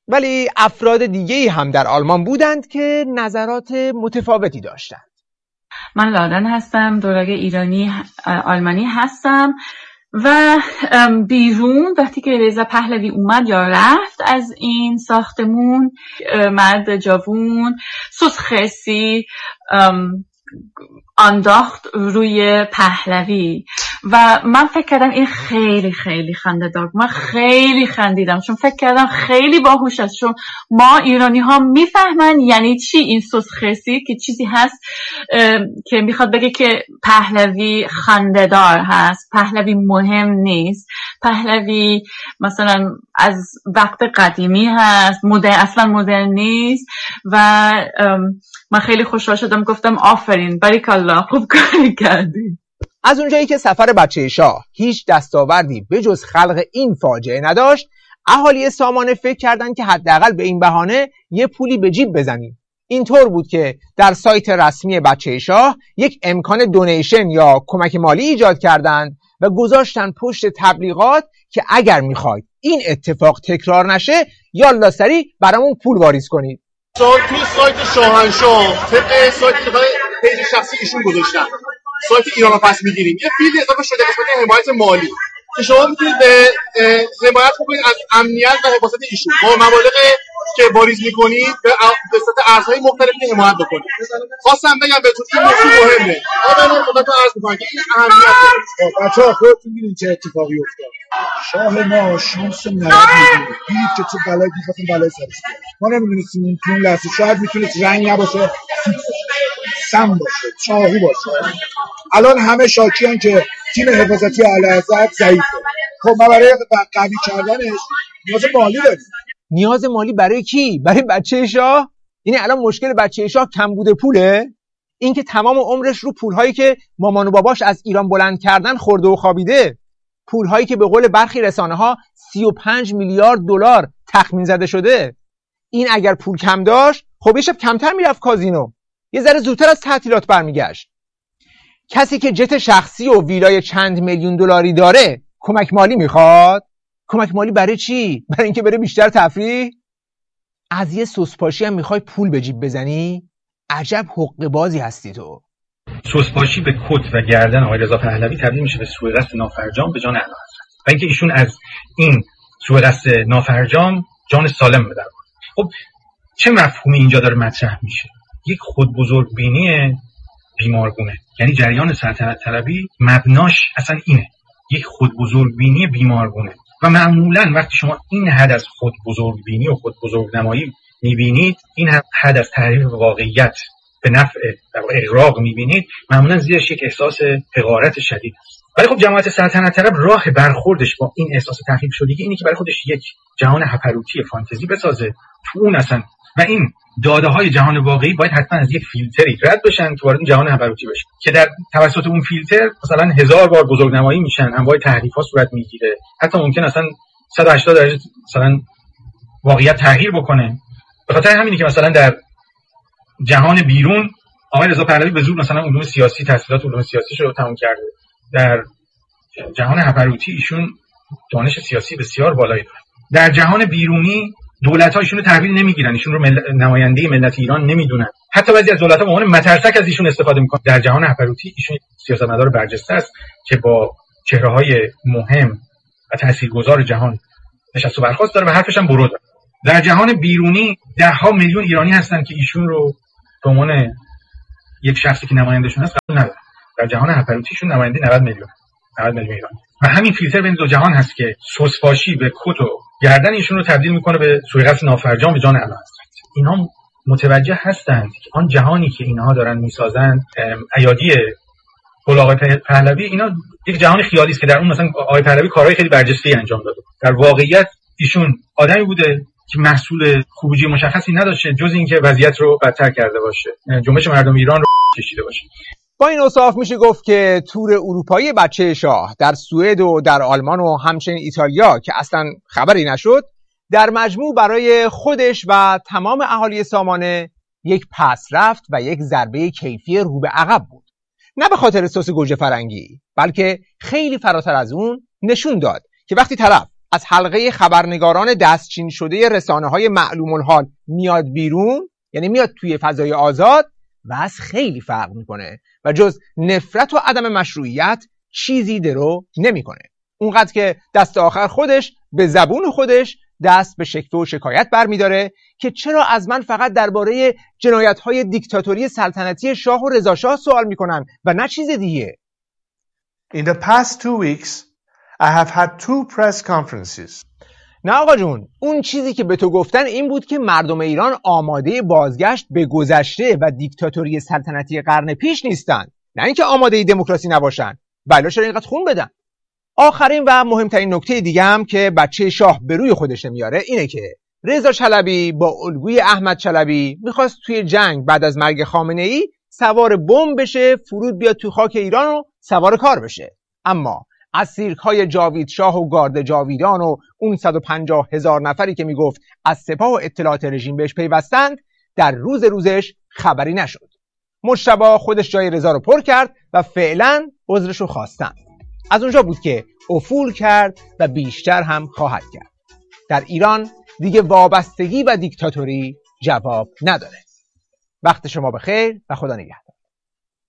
ولی افراد دیگه‌ای هم در آلمان بودند که نظرات متفاوتی داشتند. من لادن هستم، دورگ ایرانی آلمانی هستم و بیرون وقتی که رضا پهلوی اومد یا رفت از این ساختمون، مرد جوون سوس خسی انداخت روی پهلوی و من فکر کردم این خیلی خیلی خنده‌دار. من خیلی خندیدم چون فکر کردم خیلی باهوش است، چون ما ایرانی ها میفهمن یعنی چی این سوس خسی، که چیزی هست که میخواد بگه که پهلوی خنده‌دار هست، پهلوی مهم نیست، پهلوی مثلا از وقت قدیمی هست، اصلا مدرن نیست. و من خیلی خوشحال شدم، گفتم آفرین، باریکالله، خوب کاری کردی. از اونجایی که سفر بچه شاه هیچ دستاوردی به جز خلق این فاجعه نداشت، اهالی سامانه فکر کردند که حداقل به این بهانه یه پولی به جیب بزنیم. اینطور بود که در سایت رسمی بچه شاه یک امکان دونیشن یا کمک مالی ایجاد کردند و گذاشتن پشت تبلیغات که اگر میخواید این اتفاق تکرار نشه یالا سری برامون پول واریز کنید. توی سایت شاهنشاه طبق سایت پیج شخصی ایشون گذاشتن، سایت ایرانو پس میگیریم، یه فیلد اضافه شده قسمت حمایت مالی که شما میتونید به حمایت کنید از امنیت و حفاظت ایشون با مبالغ که واریز میکنید به صورت ارزهای مختلفی حمایت بکنید. خواستم بگم بهتون این موضوع مهمه. من خدمتتون عرض میکنم که این اهمیت داره. بچه‌ها خودتون میدونید چه اتفاقی افتاد. شاه ما شانس نرد میگیره، دید که چه بلایی بیفتون بلای سرش. ما نمیدونستیم این تون لحظه شاید میتونست رنگ نباشه، سم باشه، چاقو باشه. الان همه شاکیان که تیم حفاظتی اعلیحضرت ضعیفه. خب ما برای قوی کردنش نیاز مالی داریم. نیاز مالی برای کی؟ برای بچه شاه؟ یعنی الان مشکل بچه شاه کمبود پوله؟ این که تمام عمرش رو پولهایی که مامان و باباش از ایران بلند کردن خورده و خوابیده، پولهایی که به قول برخی رسانه ها 35 میلیارد دلار تخمین زده شده. این اگر پول کم داشت خب یه شب کمتر میرفت کازینو، یه ذره زودتر از تعطیلات برمیگشت. کسی که جت شخصی و ویلای چند میلیون دلاری داره کمک مالی میخواد؟ کمک مالی برای چی؟ برای اینکه بره بیشتر تفریح؟ از یه سوسپاشی هم میخوای پول به جیب بزنی؟ عجب حقه بازی هستی تو. سوسپاشی به کت و گردن آقای رضا پهلوی تبدیل میشه به سوءقصد نافرجام به جان اعلیحضرت و اینکه ایشون از این سوءقصد نافرجام جان سالم به در برد. خب چه مفهومی اینجا داره مطرح میشه؟ یک خودبزرگبینی بیمارگونه، یعنی جریان سلطنت طلبی مبناش اصلا اینه، یک خودبزرگبینی بیمارگونه. و معمولا وقتی شما این حد از خودبزرگبینی و خودبزرگنمایی میبینید، این حد از تحریف واقعیت به نفع اغراق میبینید، معمولا زیرش یک احساس حقارت شدید است. ولی خب جماعت سلطنت طلب راه برخوردش با این احساس تحریف شدگی اینه که برای خودش یک جهان هپروتی فانتزی بسازه تو اون اصلا، و این داده های جهان واقعی باید حتما از یک فیلتری رد بشن که وارد جهان هپروتی بشن، که در توسط اون فیلتر مثلا 1000 بار بزرگنمایی میشن، انواع تحریف‌ها صورت میگیره، حتی ممکن اصلا 180 درجه مثلا واقعیت تغییر بکنه. به خاطر همینه که مثلا در جهان بیرون آقای رضا پهلوی به زور مثلا علوم سیاسی، تحصیلات علوم سیاسی رو تموم کرده، در جهان هپروتی ایشون دانش سیاسی بسیار بالایی داره. در جهان بیرونی دولت‌ها ایشون رو تحویل نمیگیرن، ایشون رو نماینده ملت ایران نمیدونن، حتی بعضی از دولت‌ها به عنوان مترسک از ایشون استفاده میکنن. در جهان هپروتی ایشون سیاستمدار برجسته است که با چهره‌های مهم و تاثیرگذار جهان نشست و برخاست داره و حرفش هم برو داره. در جهان بیرونی ده‌ها میلیون ایرانی هستن که ایشون رو به عنوان یک شخصی که نمایندهشون هست قبول ندارن. در جهان هپروتیشون نماینده 90 میلیون ایرانی. و همین فیلتر بین دو جهان هست که سوسپاشی به کت و گردن ایشون رو تبدیل میکنه به سوءقصد نافرجام به جان اعلیحضرت. اینها متوجه هستند که آن جهانی که اینها دارن میسازند، ایادی آقای پهلوی، اینا یک جهان خیالی است که در اون مثلا آقای پهلوی کارهای خیلی برجسته‌ای انجام داده. در واقعیت ایشون آدمی بوده که محصول خروجی مشخصی نداشته جز اینکه وضعیت رو بدتر کرده باشه، جنبش مردم ایران رو کشیده باشه. با این اوصاف میشه گفت که تور اروپایی بچه شاه در سوئد و در آلمان و همچنین ایتالیا که اصلا خبری نشد، در مجموع برای خودش و تمام اهالی سامانه یک پس رفت و یک ضربه کیفی رو به عقب بود. نه به خاطر سس گوجه فرنگی، بلکه خیلی فراتر از اون نشون داد که وقتی طرف از حلقه خبرنگاران دستچین شده رسانه‌های معلوم الحال میاد بیرون، یعنی میاد توی فضای آزاد، و خیلی فرق میکنه و جز نفرت و عدم مشروعیت چیزی درو نمیکنه. اونقدر که دست آخر خودش به زبون خودش دست به شکوه و شکایت برمیداره که چرا از من فقط درباره جنایت‌های دیکتاتوری سلطنتی شاه و رضا شاه سوال میکنن و نه چیز دیگه. In the past 2 weeks, I have had 2 press conferences. نه آقا جون، اون چیزی که به تو گفتن این بود که مردم ایران آماده بازگشت به گذشته و دیکتاتوری سلطنتی قرن پیش نیستن، نه اینکه آماده دموکراسی نباشن. بلا چرا اینقدر خون بدن؟ آخرین و مهمترین نکته دیگه هم که بچه شاه به روی خودش نمیاره اینه که رضا چلبی با الگوی احمد چلبی میخواست توی جنگ بعد از مرگ خامنه‌ای سوار بمب بشه، فرود بیاد تو خاک ایران و سوار کار بشه. اما از سیرک‌های جاوید شاه و گارد جاویدان و اون 150,000 نفری که میگفت از سپاه و اطلاعات رژیم بهش پیوستند در روزش خبری نشد. مجتبی خودش جای رضا رو پر کرد و فعلا عذرش رو خواستن. از اونجا بود که افول کرد و بیشتر هم خواهد کرد. در ایران دیگه وابستگی و دیکتاتوری جواب نداره. وقت شما بخیر و خدا نگهدار.